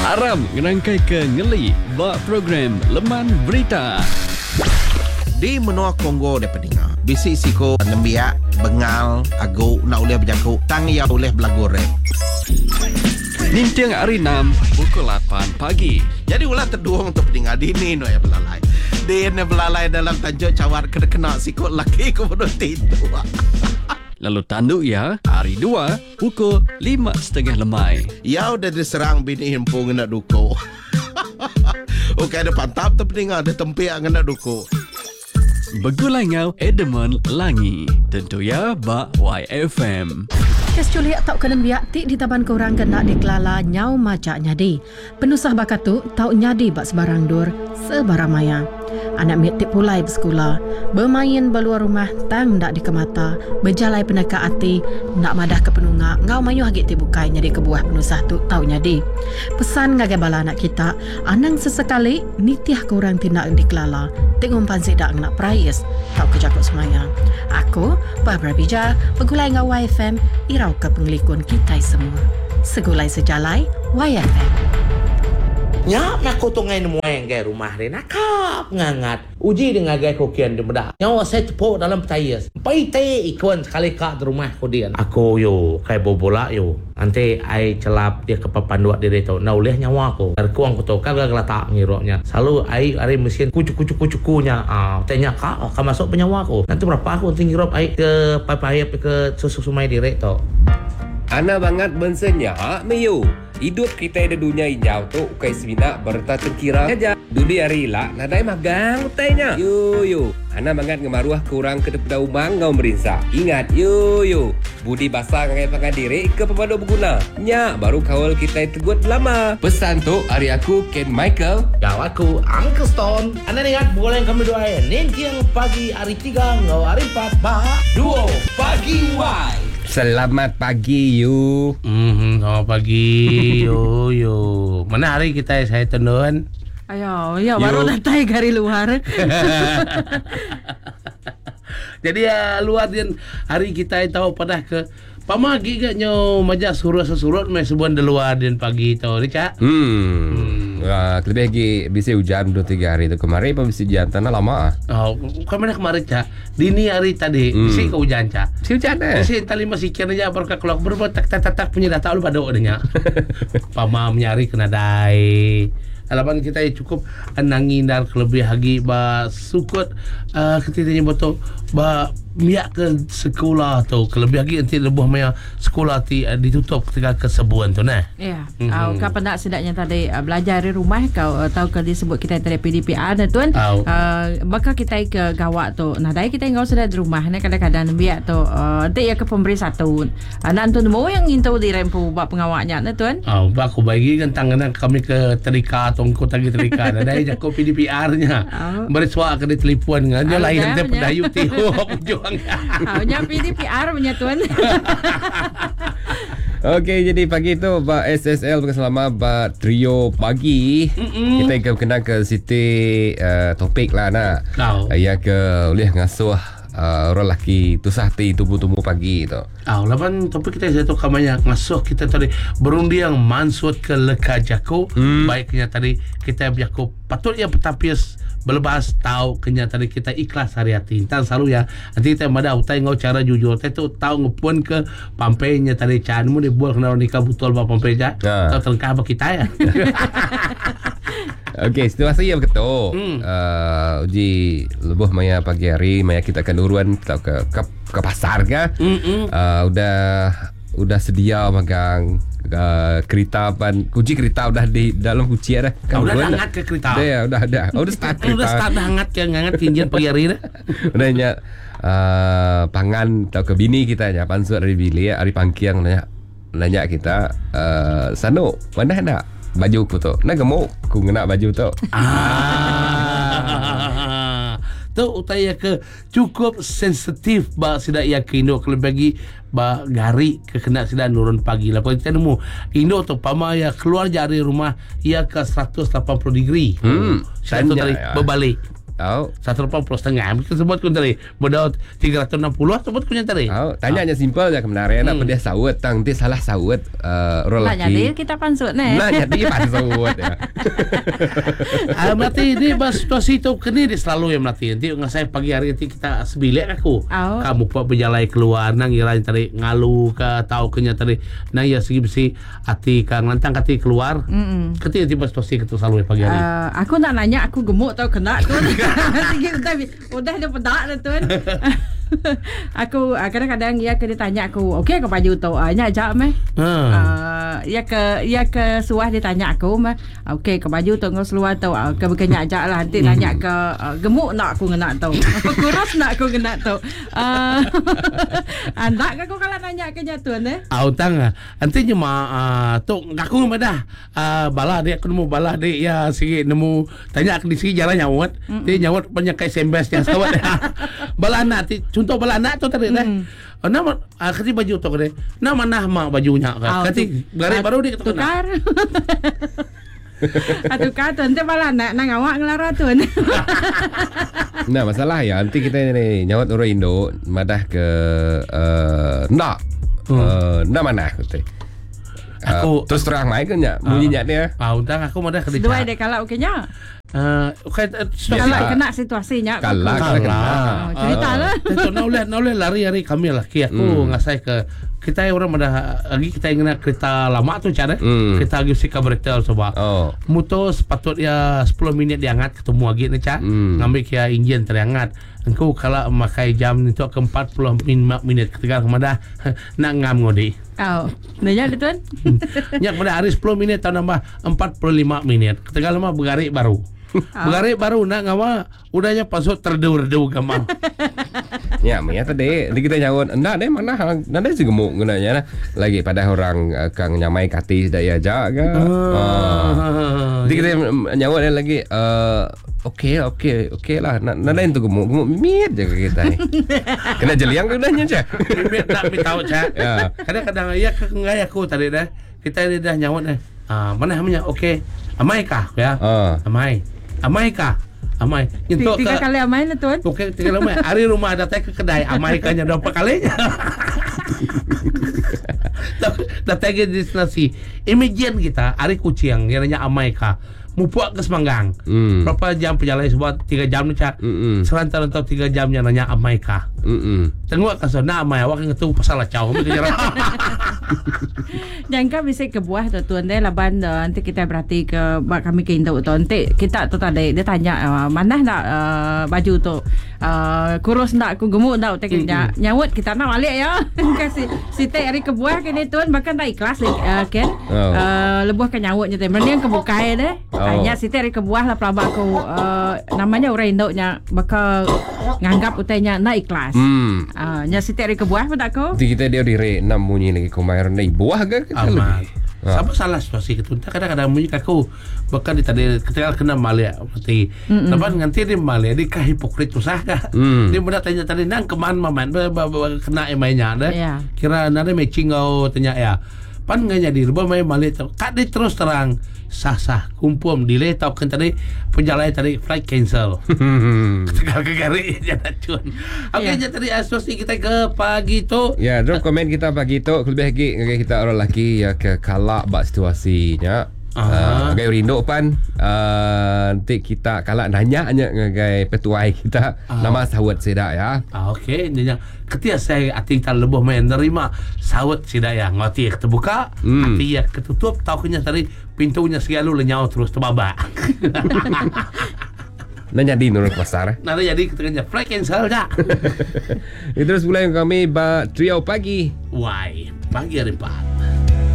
Aram ngerangkai ke ngeli bak program Leman Berita. Di menua Kongo de pendengar. Bisi siko nembiak, bengal, aguk nak boleh berjakuk, tang ia boleh belagore. Nintiang hari 6 pukul 8 pagi. Jadi ulah terduang untuk pendengar dini no ya belalai. Dia ne belalai dalam tajuk cawar kena siko laki ko bodoh titu. Lalu tanduk ya hari 2 pukul 5.30 lemai. Ya udah diserang bini hempung nak duko. Okey ada pantap tu pendengar ada tempiak nak duko. Begulai ngau Edmund Langi. Tentu ya bak YFM. Kes culiak tau kena biak tik di taban korang kena dikelala nyau macak nyadi. Penusah bakatu tau nyadi bak sebarang dur sebarang maya. Anak miak tik pulai bersekolah. Bermain beluar rumah tang ndak dikemata. Berjalai peneka hati nak madah ke penungak. Ngau mayu hagit tik bukai nyadi kebuah penusah tu tau nyadi. Pesan ngagai bala anak kita. Anang sesekali nitiah korang tindak dikelala. Tik ngumpan sidak nak prayas tau kejakut semaya. Aku Barbara Bija begulai ngau YFM irau ke pengelikun kita semua. Segulai sejalai YFM. Nya aku tu ngai nemu yang gai rumah dia nakap ngangat. Uji dengan gai kokian dia bedah. Nyawa saya tepuk dalam petayas. Pai te ikon sekali kak di rumah kodian. Aku yo kai bobola yo. Nanti ai celap dia ke papan dua dia tu. Nah oleh nyawa aku. Terkuang aku tu kan gelatak ngiroknya. Selalu ai ari mesin kucuk-kucuk-kucukunya. Tanya kak masuk penyawa aku. Nanti berapa aku tinggi rop ai ke papaya ke susu sumai direk tu. Ana banget bensenya meyo. Hidup kita di dunia hijau tu ukai semina berta terkira aja. Dudi hari lah nadai magang utainya. Yo. Ana banget ngemaruah kurang ke depan umang ngau merinsa. Ingat yo. Budi basah ngai pangan diri ke pemadu berguna. Nya baru kawal kita tegut lama. Pesan tu hari aku Ken Michael. Ya aku Uncle Stone. Anda ingat boleh kami doain. Nantiang pagi hari 3 ngau hari 4 bah 2 pagi Y. Selamat pagi you. Selamat pagi yo. Mana hari kita saya tenun? Ayo, baru datang dari luar. Jadi luar dia hari kita tahu pada ke pamagi gaknya majak surut mai sebuan di luar dia pagi tu ni cak. Lebih lagi bisa hujan 2-3 hari tu kemarin apa bisa hujan tanah lama. Kemarin cak. Dini hari tadi bisa ke hujan cak. Si hujan Bisa tali masih kena aja berkat keluar berbuat tak punya dah tahu lu pada odenya. Pama menyari kena dai. Alapan kita cukup nangin dar kelebih lagi ba sukut ketitanya betul ba miak ke sekolah tu kelebih lagi nanti lebuh maya sekolah ti ditutup ketika kesebuan tu nah. Ya. Kau pendak sedaknya tadi belajar di rumah kau tahu ke disebut kita tadi PDPR dan tuan. Maka kita ke gawak tu. Nah dai kita ngau sedar di rumah ni kadang-kadang biak tu nanti ya ke pemberi satu. Nanti mau yang intau di rempu bab pengawaknya nah tuan. Aku bagi kan tangan kami ke terika tongko tagi terika dai jako PDPR-nya. Beri suak ke telefon ngah dia lain nanti pedayu tiup juang. Nya PDPR punya tuan. Okey, jadi pagi tu Pak SSL bersama Pak Trio Pagi. Kita akan kena ke Siti topik lah nak. Ya ke boleh ngasuh orang lelaki tusah ti tubuh-tubuh pagi tu. Lapan topik kita satu kamanya ngasuh kita tadi berundiang mansut ke leka jako. Baiknya tadi kita jako patut ya petapis belebas tahu kenya tadi kita ikhlas hari hati. Tan selalu ya. Nanti kita madah utai ngau cara jujur. Kita tu tahu ngepun ke pampainya tadi canmu dibuat kena nikah betul ba pampainya. Tahu terengkah ba kita ya. Okey, situasi yang betul. Uji lebuh maya pagi hari maya kita akan uruan kita ke pasar ke. Udah sedia magang kereta pan kunci kereta udah di dalam kunci dah. Kau udah hangat ke kereta? Udah start kereta. Udah start hangat ke hangat kinjian pagi hari dah. Udah nya pangan tau ke bini kita nya pansut dari bilik hari pangkiang nanya kita Sano mana nak baju ku tu nak gemuk ku ngena baju tu. Tu utaya ke cukup sensitif ba sidak ya ke Indo kelebih bagi ba gari ke kena sidak nurun pagi lah. Kalau kita nemu Indo tu pama ya keluar dari rumah ia ke 180 degree. Saya tu tadi berbalik. Oh. 180.5 kita sebut kun tadi. Beda 360 sebut kun yang tadi. Oh, tanya aja simple aja kebenaran nak dia sawat tang dia salah sawat orang Nak lelaki. jadi kita pansut ni. Nah, jadi pansut ya. Melati ni bas situasi tu kini dia selalu yang Melati. Nanti ngasai pagi hari nanti kita sebilik aku. Oh. Kamu buat berjalan keluar nang ira tadi ngalu ke tahu kenya tadi nang ya segi besi hati kang lantang kati keluar. Keti tiba situasi kita selalu pagi hari. Aku nak nanya aku gemuk tau kena tu. udah dia pedak dah tuan. Aku kadang-kadang ia kena tanya aku, okey ke baju tu? Nya ajak meh. Ia ke suah dia tanya aku meh. Okey ke baju tu ngau seluar tu. Ke bukannya ajak lah nanti tanya ke gemuk nak aku kena tu. Kurus nak aku kena tu. Anak aku kalau nanya ke nya tuan eh. Tang nanti cuma tu aku ngamadah. Bala dia aku nemu bala dia ya sigi nemu tanya ke di sigi jalan nyawat. Dia nyawat banyak kai sembes yang sawat. Bala anak contoh bala anak tu tadi dah. Nama kati baju tu kade. Nama mak bajunya kati gari baru dia tukar. Tukar tu nanti bala anak nang awak ngelara tuan. Nah, masalah ya nanti kita ni nyawat orang Indo madah ke nak mana kata. Aku terus terang mai kan ya bunyinya dia. Undang aku madah kerja. Dua dia kalau okeynya. Kalau kena situasinya. Kalau kena. Cerita lah. Itu nauleh lari-lari kami laki aku ngasai ke kita orang madah lagi kita ingin kereta lama tu cara. Kita lagi si kabareta coba. Motor sepatutnya 10 minit diangkat ketemu lagi ni cak. Ngambil kia enjin terangkat. Engkau kalau memakai jam itu ke 45 minit ketika kemadah nak ngam ngodi. Nanya dia tuan. Nyak pada hari 10 minit atau nambah 45 minit. Ketika lama bergarik baru. Bergarik baru nak ngawa udahnya pasut terdew-dew gamang. Ya, maya tadi kita nyawat endak deh mana nada juga gemuk gunanya lagi pada orang kang nyamai kati daya jaga. Jadi kita nyawat lagi okey lah nada itu gemuk mimit jaga kita. Kena jeliang udahnya cak. Mimit tak tahu cak. Kadang-kadang ya kengai aku tadi dah. Kita dah nyawat dah. Mana namanya okey. Amai kah ya? Amai kah? Amai. Tiga kali amai lah tuan. Okey, 3 kali amai. Hari rumah datang ke kedai amai kanya 2 kalinya. Datang ke destinasi. Imagine kita hari kucing yang namanya amai kah. Mupuak ke Semanggang. Berapa jam perjalanan sebab 3 jam ni cak. Selantaran 3 jam yang namanya amai kah. Tengok ke sana amai awak ngetu pasal lacau. Jangan bisa ke buah tu tuan deh laban nanti kita berarti ke kami ke Indo tu nanti kita tu tadi dia tanya mana nak baju tu kurus nak aku gemuk nak teknya nyawut kita nak balik ya kasih si teh hari ke buah kini tuan bahkan tak ikhlas kan lebuh ke nyawut je teh mending ke bukai deh hanya si teh hari ke buah lah pelabak aku namanya orang Indo nya bakal nganggap utainya nak ikhlas nya si teh hari ke buah pun tak aku jadi kita dia dire 6 bunyi lagi kumair naik buah ke kita lebih. Sama salah situasi itu. Kadang-kadang bunyi aku bahkan di tadi ketika kena Malaysia berarti. Tapi nanti di Malaysia di hipokrit usah kah? Dia mudah tanya tadi nang keman maman kena emainya dah. Kira nada matching kau tanya ya. Pan nganya di rumah Malaysia kak dia terus terang sah kumpul delay tau kan tadi perjalanan tadi flight cancel. Ketika ke gari jangan cun. Okey jadi asosiasi kita ke pagi tu. Ya, drop komen kita pagi tu lebih lagi kita orang lelaki ya ke kalak bak situasinya. Agak rindu pan nanti kita kalak nanya ngagai petuai kita nama sawat sedak ya. Okey nanya ketika saya ating tak lebih main nerima sawat sedak ya ngoti terbuka hati ya ketutup tahunya tadi pintunya segala lenyau terus terbabak. Nanya di nurut pasar. Nada jadi ketika flight cancel dah. Terus mulai kami Trio Pagi. Why pagi hari 4.